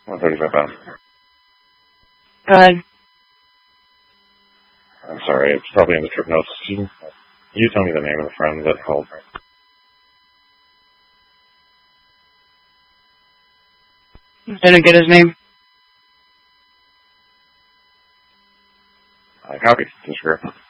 135 pounds. Go ahead. I'm sorry, it's probably in the trip notes. You tell me the name of the friend that called. Didn't get his name. Copy. Disregard.